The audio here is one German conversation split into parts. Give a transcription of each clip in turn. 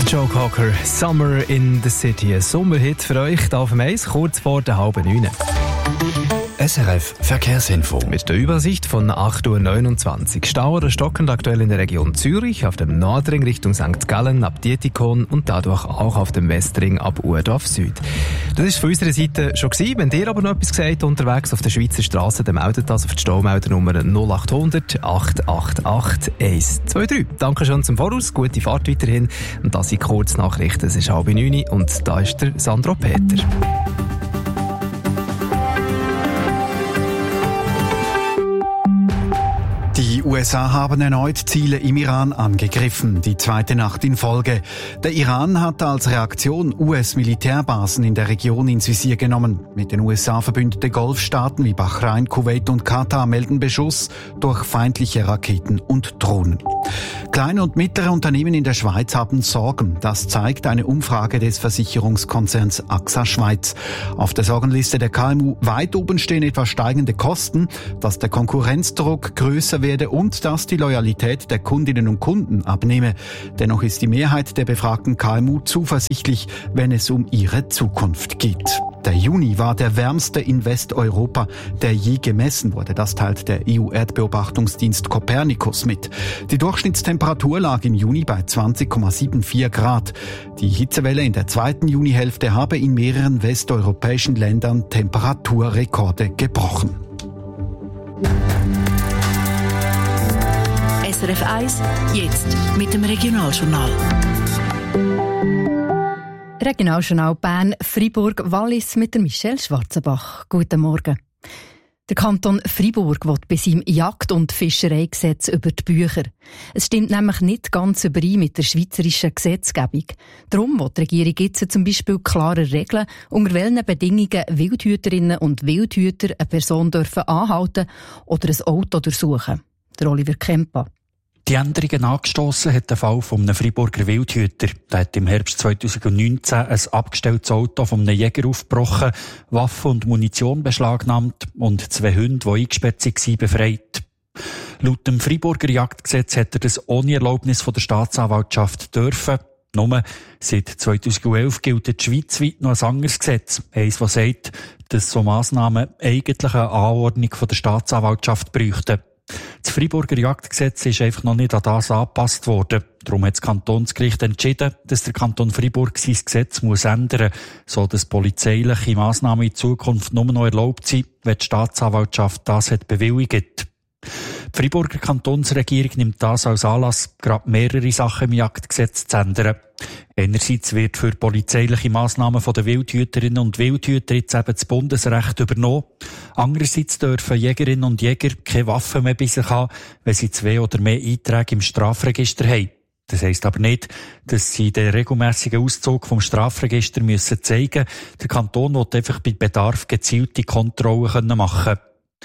Joe Cocker, Summer in the City. Ein Sommerhit für euch hier auf dem Eis, kurz vor der 8:30. SRF Verkehrsinfo. Mit der Übersicht von 8:29 Uhr. Stau oder stockend aktuell in der Region Zürich, auf dem Nordring Richtung St. Gallen ab Dietikon und dadurch auch auf dem Westring ab Urdorf Süd. Das war von unserer Seite schon gewesen. Wenn ihr aber noch etwas gesagt unterwegs auf der Schweizer Straße, dann meldet das auf die Staumeldernummer 0800 888 123. Danke schon zum Voraus, gute Fahrt weiterhin. Und das sind Kurznachrichten. Es ist 8:30 und da ist der Sandro Peter. Die USA haben erneut Ziele im Iran angegriffen, die zweite Nacht in Folge. Der Iran hat als Reaktion US-Militärbasen in der Region ins Visier genommen. Mit den USA verbündete Golfstaaten wie Bahrain, Kuwait und Katar melden Beschuss durch feindliche Raketen und Drohnen. Kleine und mittlere Unternehmen in der Schweiz haben Sorgen. Das zeigt eine Umfrage des Versicherungskonzerns AXA Schweiz. Auf der Sorgenliste der KMU weit oben stehen etwa steigende Kosten, dass der Konkurrenzdruck größer werde und dass die Loyalität der Kundinnen und Kunden abnehme. Dennoch ist die Mehrheit der befragten KMU zuversichtlich, wenn es um ihre Zukunft geht. Der Juni war der wärmste in Westeuropa, der je gemessen wurde. Das teilt der EU-Erdbeobachtungsdienst Copernicus mit. Die Durchschnittstemperatur lag im Juni bei 20,74 Grad. Die Hitzewelle in der zweiten Junihälfte habe in mehreren westeuropäischen Ländern Temperaturrekorde gebrochen. SRF 1, jetzt mit dem Regionaljournal. Regionaljournal Bern, Freiburg, Wallis mit der Michelle Schwarzenbach. Guten Morgen. Der Kanton Freiburg will bei seinem Jagd- und Fischereigesetz über die Bücher. Es stimmt nämlich nicht ganz überein mit der schweizerischen Gesetzgebung. Darum will die Regierung jetzt zum Beispiel klare Regeln, unter welchen Bedingungen Wildhüterinnen und Wildhüter eine Person dürfen anhalten oder ein Auto durchsuchen. Der Oliver Kempa. Die Änderungen angestossen hat der Fall von einem Freiburger Wildhüter. Der hat im Herbst 2019 ein abgestelltes Auto von einem Jäger aufgebrochen, Waffen und Munition beschlagnahmt und 2 Hunde, die eingesperrt waren, befreit. Laut dem Freiburger Jagdgesetz hat er das ohne Erlaubnis von der Staatsanwaltschaft dürfen. Nur seit 2011 gilt schweizweit noch ein anderes Gesetz. Eins, das sagt, dass so Massnahmen eigentlich eine Anordnung von der Staatsanwaltschaft bräuchten. Das Freiburger Jagdgesetz ist einfach noch nicht an das angepasst worden. Darum hat das Kantonsgericht entschieden, dass der Kanton Freiburg sein Gesetz muss ändern, so dass polizeiliche Massnahmen in Zukunft nur noch erlaubt sind, wenn die Staatsanwaltschaft das hat bewilligt. Die Freiburger Kantonsregierung nimmt das als Anlass, gerade mehrere Sachen im Jagdgesetz zu ändern. Einerseits wird für polizeiliche Massnahmen von den Wildhüterinnen und Wildhüter jetzt eben das Bundesrecht übernommen. Andererseits dürfen Jägerinnen und Jäger keine Waffen mehr bei sich haben, wenn sie 2 oder mehr Einträge im Strafregister haben. Das heisst aber nicht, dass sie den regelmässigen Auszug vom Strafregister müssen zeigen. Der Kanton will einfach bei Bedarf gezielte Kontrollen machen können.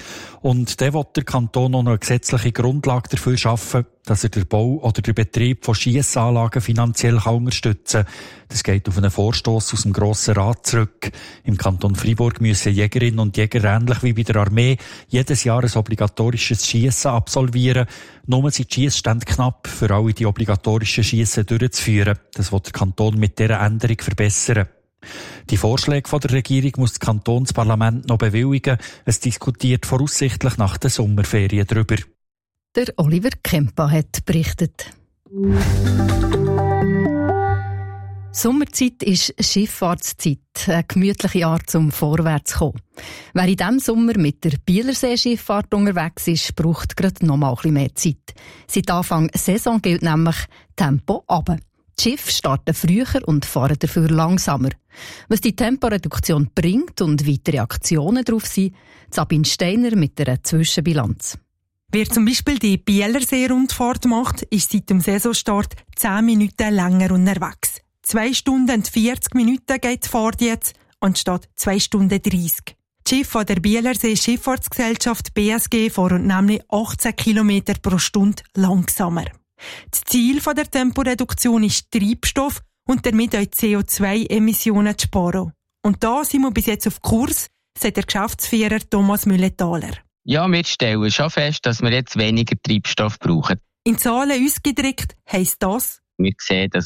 Und dann will der Kanton auch noch eine gesetzliche Grundlage dafür schaffen, dass er den Bau oder den Betrieb von Schiessanlagen finanziell unterstützen kann. Das geht auf einen Vorstoss aus dem Grossen Rat zurück. Im Kanton Freiburg müssen Jägerinnen und Jäger ähnlich wie bei der Armee jedes Jahr ein obligatorisches Schiessen absolvieren. Nur sind die Schiessstände knapp, für alle die obligatorischen Schiessen durchzuführen. Das will der Kanton mit dieser Änderung verbessern. Die Vorschläge von der Regierung muss das Kantonsparlament noch bewilligen. Es diskutiert voraussichtlich nach den Sommerferien darüber. Der Oliver Kempa hat berichtet. Sommerzeit ist Schifffahrtszeit, eine gemütliche Art zum Vorwärts zu kommen. Wer in diesem Sommer mit der Bielerseeschifffahrt unterwegs ist, braucht gerade noch mal ein bisschen mehr Zeit. Seit Anfang Saison gilt nämlich Tempo runter. Die Schiffe starten früher und fahren dafür langsamer. Was die Temporeduktion bringt und weitere Aktionen darauf sind, Sabine Steiner mit einer Zwischenbilanz. Wer zum Beispiel die Bielersee-Rundfahrt macht, ist seit dem Saisonstart 10 Minuten länger unterwegs. 2 Stunden und 40 Minuten geht die Fahrt jetzt, anstatt 2 Stunden 30. Die Schiffe der Bielersee Schifffahrtsgesellschaft BSG fahren nämlich 18 km pro Stunde langsamer. Das Ziel der Temporeduktion ist Treibstoff und damit auch CO2-Emissionen zu sparen. Und da sind wir bis jetzt auf Kurs, sagt der Geschäftsführer Thomas Mülletaler. Ja, wir stellen schon fest, dass wir jetzt weniger Treibstoff brauchen. In Zahlen ausgedrückt heisst das: Wir sehen, dass wir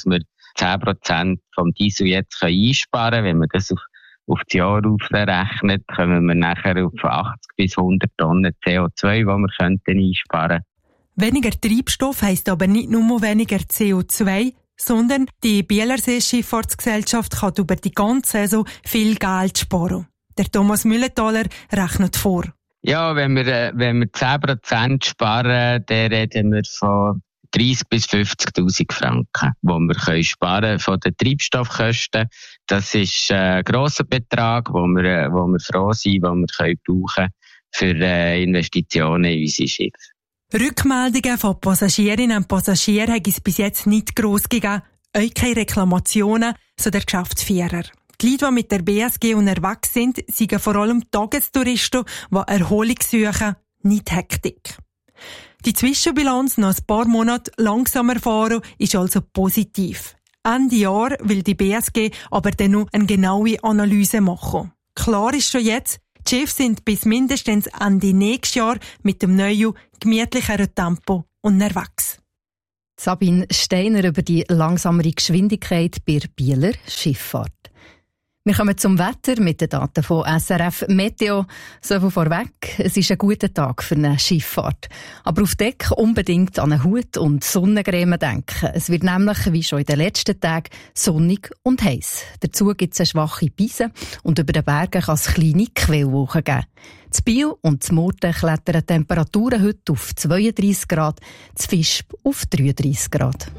10% vom Diesel jetzt einsparen können. Wenn man das auf das Jahr aufrechnet, kommen wir nachher auf 80 bis 100 Tonnen CO2, die wir einsparen könnten. Weniger Treibstoff heisst aber nicht nur weniger CO2, sondern die Bielersee Schifffahrtsgesellschaft kann über die ganze Saison viel Geld sparen. Der Thomas Müllenthaler rechnet vor. Ja, wenn wir 10% sparen, dann reden wir von 30.000 bis 50.000 Franken, die wir sparen von den Treibstoffkosten. Das ist ein grosser Betrag, wo wir froh sind, den wir brauchen für Investitionen in unsere Schiffe. Rückmeldungen von Passagierinnen und Passagieren hat es bis jetzt nicht gross gegeben, auch keine Reklamationen, so der Geschäftsführer. Die Leute, die mit der BSG unterwegs sind, sind vor allem Tagestouristen, die Erholung suchen, nicht Hektik. Die Zwischenbilanz nach ein paar Monaten langsamer fahren ist also positiv. Ende Jahr will die BSG aber dann noch eine genaue Analyse machen. Klar ist schon jetzt, die Schiffe sind bis mindestens Ende nächstes Jahr mit dem neuen, gemütlicheren Tempo unterwegs. Sabine Steiner über die langsamere Geschwindigkeit bei der Bieler Schifffahrt. Wir kommen zum Wetter mit den Daten von SRF Meteo. So viel vorweg, es ist ein guter Tag für eine Schifffahrt. Aber auf Deck unbedingt an einen Hut und Sonnencreme denken. Es wird nämlich, wie schon in den letzten Tagen, sonnig und heiß. Dazu gibt es eine schwache Beise und über den Bergen kann es kleine Quellwolken geben. In Biel und in Murten klettern Temperaturen heute auf 32 Grad, in Visp auf 33 Grad.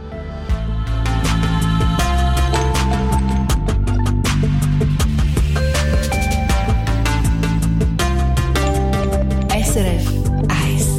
SRF 1.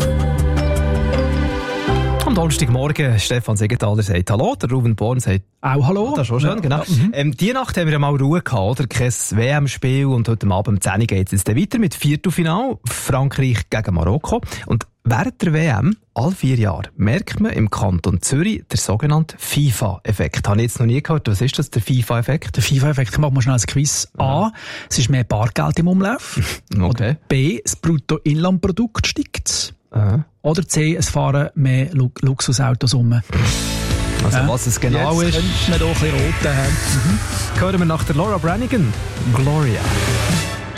Am Donnerstagmorgen, Stefan Siegenthaler sagt Hallo, der Ruben Born sagt auch Hallo. Das ist schon schön, genau. Die Nacht haben wir mal Ruhe gehabt, oder? Kein WM-Spiel und heute Abend um 10 Uhr geht es jetzt weiter mit Viertelfinale, Frankreich gegen Marokko. Und während der WM, alle 4 Jahre, merkt man im Kanton Zürich den sogenannten FIFA-Effekt. Habe ich jetzt noch nie gehört. Was ist das, der FIFA-Effekt? Der FIFA-Effekt, machen wir schnell ein Quiz. A, es ist mehr Bargeld im Umlauf. Okay. Oder B, das Bruttoinlandprodukt steigt. Oder C, es fahren mehr Luxusautos um. Also was es genau jetzt ist, könnte man doch ein bisschen rot haben. hören wir nach der Laura Branigan. Gloria.